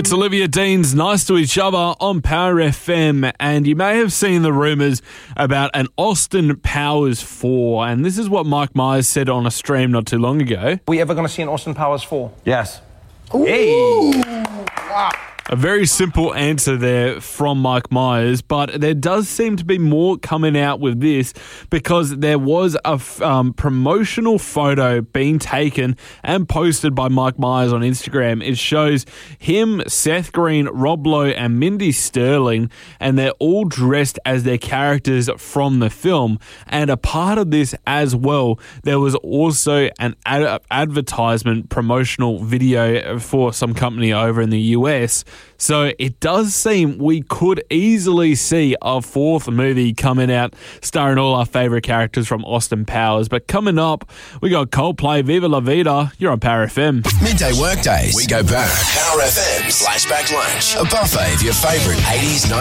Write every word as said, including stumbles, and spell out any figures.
It's Olivia Dean's Nice to Each Other on Power F M, and you may have seen the rumours about an Austin Powers four, and this is what Mike Myers said on a stream not too long ago. We ever going to see an Austin Powers four? Yes. Ooh. Hey! Wow. A very simple answer there from Mike Myers, but there does seem to be more coming out with this because there was a um, promotional photo being taken and posted by Mike Myers on Instagram. It shows him, Seth Green, Rob Lowe, and Mindy Sterling, and they're all dressed as their characters from the film. And a part of this as well, there was also an ad- advertisement promotional video for some company over in the U S. So it does seem we could easily see a fourth movie coming out starring all our favourite characters from Austin Powers. But coming up, we got Coldplay, Viva La Vida. You're on Power F M. Midday workdays. We go back. Power F M. Flashback lunch. A buffet of your favourite eighties, nineties.